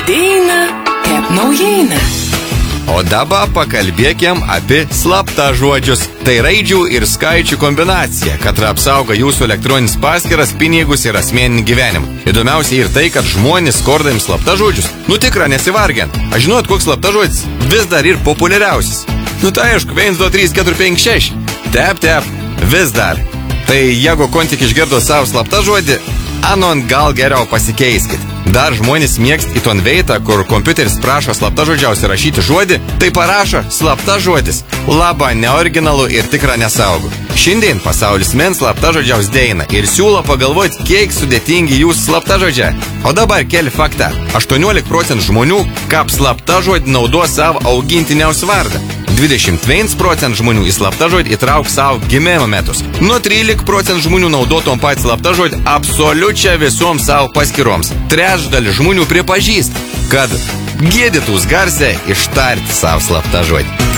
ateina, kaip naujiena. O dabar pakalbėkim apie slaptažodžius. Tai raidžių ir skaičių kombinacija, kad apsaugo jūsų elektroninis paskyras, pinigus ir asmeninį gyvenimą. Įdomiausia ir tai, kad žmonės skordami slaptažodžius, tikra nesivargiant. Aš žinot, koks slaptažodis vis dar ir populiariausias. Tai aišku, 1, 2, 3, 4, 5, 6. Tep, vis dar. Tai jeigu tik išgirdo savo slaptažodį, anon gal geriau pasikeiskit. Dar žmonės mėgst į ton veitą, kur kompiuteris prašo slaptažodžiausiai rašyti žodį, tai parašo slaptažodis. Laba, neoriginalu ir tikra nesaugu. Šiandien pasaulis men slaptažodžiaus deina ir siūlo pagalvoti, kiek sudėtingi jūs slaptažodžiai. O dabar keli faktą. 18% žmonių kaip slaptažodį naudo savo augintiniaus vardą. 21% žmonių į slaptažodį įtrauk savo gimimo metus. Nuo 13% žmonių naudo tom pat slaptažodį absoliučia visoms savo paskyroms. Trečdalis žmonių pripažįst, kad gėdytus garsiai ištarti savo slaptažodį.